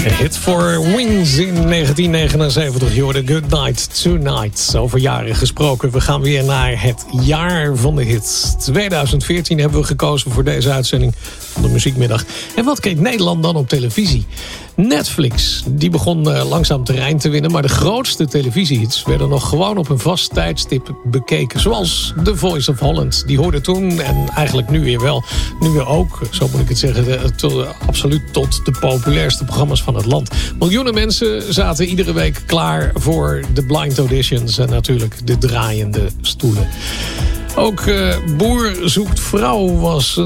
Een hit voor Wings in 1979. Je hoorde Good Night Tonight. Over jaren gesproken. We gaan weer naar het jaar van de hit. 2014 hebben we gekozen voor deze uitzending van de Muziekmiddag. En wat keek Nederland dan op televisie? Netflix, die begon langzaam terrein te winnen. Maar de grootste televisiehits werden nog gewoon op een vast tijdstip bekeken. Zoals The Voice of Holland. Die hoorde toen en eigenlijk nu weer wel. Nu weer ook, zo moet ik het zeggen, absoluut tot de populairste programma's van het land. Miljoenen mensen zaten iedere week klaar voor de blind auditions. En natuurlijk de draaiende stoelen. Ook Boer zoekt vrouw was